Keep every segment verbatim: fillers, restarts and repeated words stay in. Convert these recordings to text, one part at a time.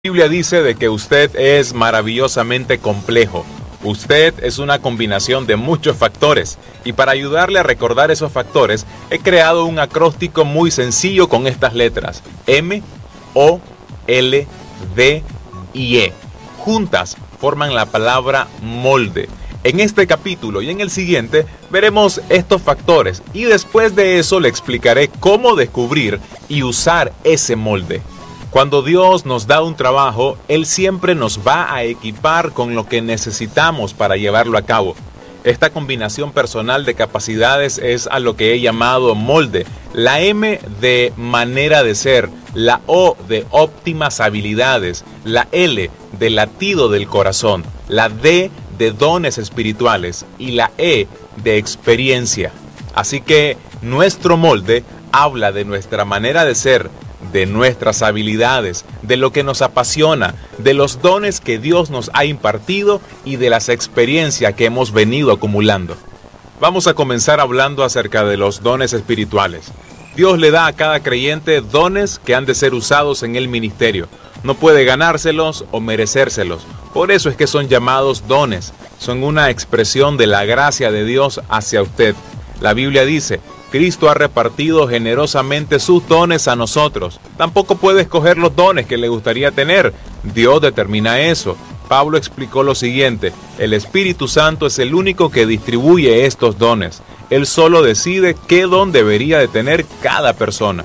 La Biblia dice de que usted es maravillosamente complejo. Usted es una combinación de muchos factores, y para ayudarle a recordar esos factores, he creado un acróstico muy sencillo con estas letras: M, O, L, D y E. Juntas forman la palabra molde. En este capítulo y en el siguiente veremos estos factores, y después de eso le explicaré cómo descubrir y usar ese molde. Cuando Dios nos da un trabajo, Él siempre nos va a equipar con lo que necesitamos para llevarlo a cabo. Esta combinación personal de capacidades es a lo que he llamado molde. La M de manera de ser, la O de óptimas habilidades, la L de latido del corazón, la D de dones espirituales y la E de experiencia. Así que nuestro molde habla de nuestra manera de ser, de nuestras habilidades, de lo que nos apasiona, de los dones que Dios nos ha impartido y de las experiencias que hemos venido acumulando. Vamos a comenzar hablando acerca de los dones espirituales. Dios le da a cada creyente dones que han de ser usados en el ministerio. No puede ganárselos o merecérselos. Por eso es que son llamados dones. Son una expresión de la gracia de Dios hacia usted. La Biblia dice: Cristo ha repartido generosamente sus dones a nosotros. Tampoco puede escoger los dones que le gustaría tener. Dios determina eso. Pablo explicó lo siguiente: el Espíritu Santo es el único que distribuye estos dones. Él solo decide qué don debería de tener cada persona.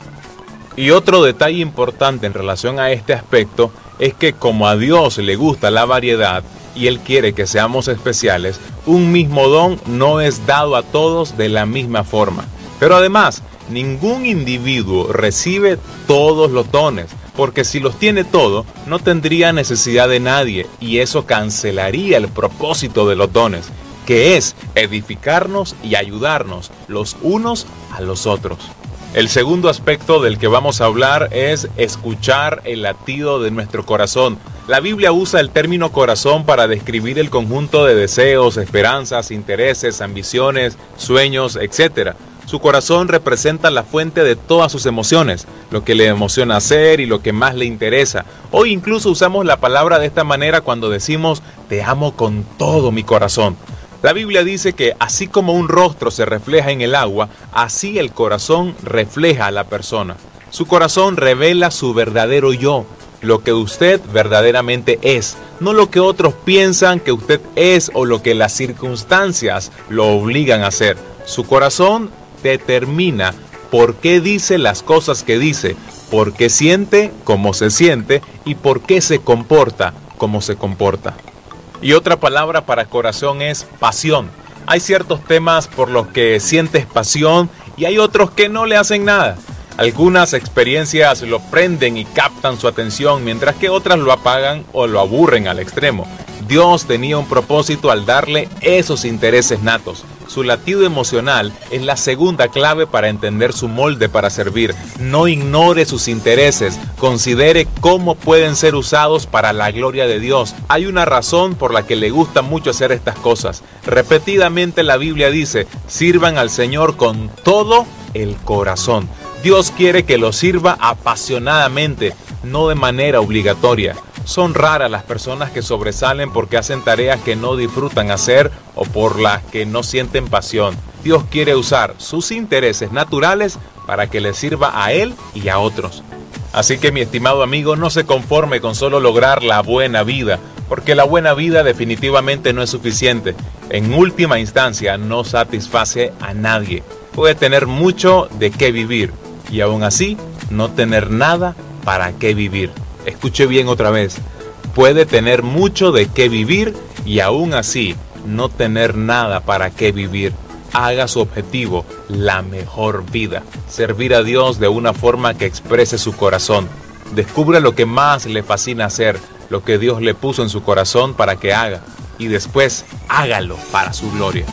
Y otro detalle importante en relación a este aspecto es que como a Dios le gusta la variedad y Él quiere que seamos especiales, un mismo don no es dado a todos de la misma forma. Pero además, ningún individuo recibe todos los dones, porque si los tiene todo, no tendría necesidad de nadie, y eso cancelaría el propósito de los dones, que es edificarnos y ayudarnos los unos a los otros. El segundo aspecto del que vamos a hablar es escuchar el latido de nuestro corazón. La Biblia usa el término corazón para describir el conjunto de deseos, esperanzas, intereses, ambiciones, sueños, etcétera. Su corazón representa la fuente de todas sus emociones, lo que le emociona hacer y lo que más le interesa. Hoy incluso usamos la palabra de esta manera cuando decimos: te amo con todo mi corazón. La Biblia dice que así como un rostro se refleja en el agua, así el corazón refleja a la persona. Su corazón revela su verdadero yo, lo que usted verdaderamente es, no lo que otros piensan que usted es o lo que las circunstancias lo obligan a hacer. Su corazón determina por qué dice las cosas que dice, por qué siente como se siente y por qué se comporta como se comporta. Y otra palabra para corazón es pasión. Hay ciertos temas por los que sientes pasión y hay otros que no le hacen nada. Algunas experiencias lo prenden y captan su atención, mientras que otras lo apagan o lo aburren al extremo. Dios tenía un propósito al darle esos intereses natos. Su latido emocional es la segunda clave para entender su molde para servir. No ignore sus intereses, considere cómo pueden ser usados para la gloria de Dios. Hay una razón por la que le gusta mucho hacer estas cosas. Repetidamente la Biblia dice: sirvan al Señor con todo el corazón. Dios quiere que lo sirva apasionadamente, no de manera obligatoria. Son raras las personas que sobresalen porque hacen tareas que no disfrutan hacer o por las que no sienten pasión. Dios quiere usar sus intereses naturales para que le sirva a Él y a otros. Así que, mi estimado amigo, no se conforme con solo lograr la buena vida, porque la buena vida definitivamente no es suficiente. En última instancia, no satisface a nadie. Puede tener mucho de qué vivir y aún así no tener nada para qué vivir. Escuche bien otra vez: puede tener mucho de qué vivir y aún así no tener nada para qué vivir. Haga su objetivo la mejor vida, servir a Dios de una forma que exprese su corazón. Descubra lo que más le fascina hacer, lo que Dios le puso en su corazón para que haga, y después hágalo para su gloria.